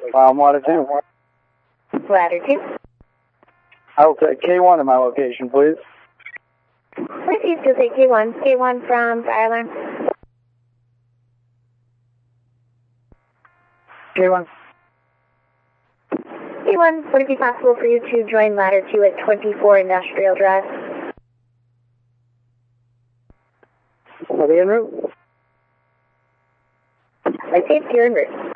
Ladder 2. Ladder 2. I'll take K1 in my location, please. Received to say K1. K1 from fire alarm. K1. K1, would it be possible for you to join Ladder 2 at 24 Industrial Drive? Are they en route? I think you're en route.